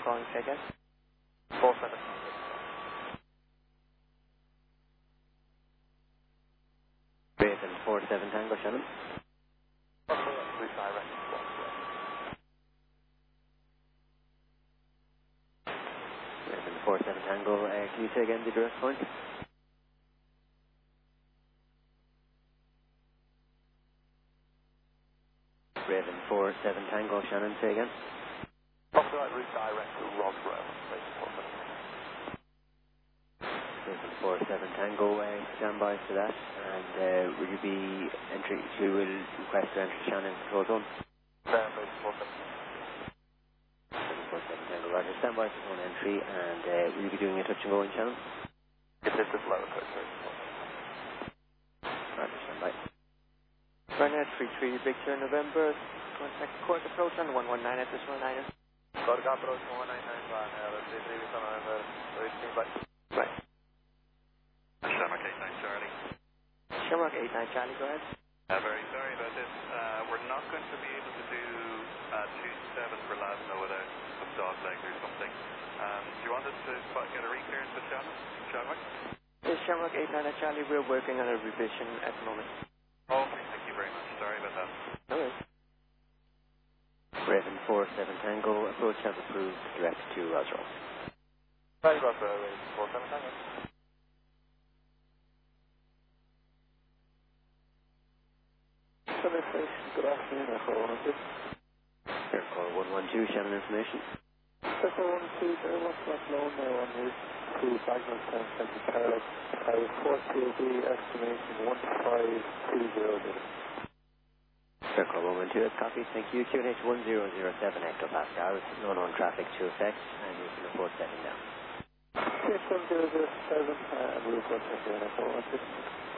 calling, say again? 47. Raven 47 Tango, Shannon. Redirect. Raven 47 Tango, can you say again the address point? Raven 47 Tango, Shannon, say again. After that, redirect to Roswell. Raven 47 Tango, stand by for that. And will you be entering, you will request to enter Shannon control zone? Raven 47. Raven 47 Tango, Roger, stand by for zone entry. And will you be doing a touch and go in Shannon? It's at this level, sir. Roger, stand by. Burnett 33 Victor November, contact court approach on 119 at this 19. Got a approach 199 van, let's see, November, 18 by. Right. Shamrock 89 Charlie. Shamrock 89 Charlie, go ahead. Very sorry about this. We're not going to be able to do 27 for Lasno without some dog leg or something. Do you want us to get a reclearance with Shamrock? This Shamrock 89 at Charlie, we're working on a revision at the moment. Okay, thank you very much. Sorry about that. No worries. Raven 47 Tango, approach has approved, direct to Roswell. Sorry about the Raven 47 Tango. Good afternoon, Echo 112. Air call 112, Shannon information. Echo 112, very much left low now on route to Bagnallstown, Central Carlow. I report to the estimation 15200. Air call 112, copy, thank you. QNH 1007 hectopascal, no known traffic to effect, and you can report setting down. 61007, route 121, Echo 112.